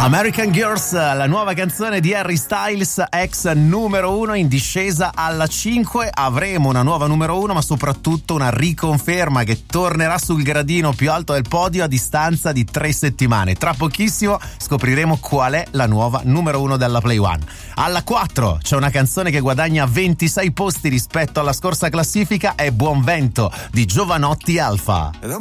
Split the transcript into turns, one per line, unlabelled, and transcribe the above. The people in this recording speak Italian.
American Girls, la nuova canzone di Harry Styles, ex numero 1, in discesa alla 5. Avremo una nuova numero 1, ma soprattutto una riconferma che tornerà sul gradino più alto del podio a distanza di 3 settimane. Tra pochissimo scopriremo qual è la nuova numero 1 della Play One. Alla 4 c'è una canzone che guadagna 26 posti rispetto alla scorsa classifica, è Buon Vento di Giovanotti Alfa.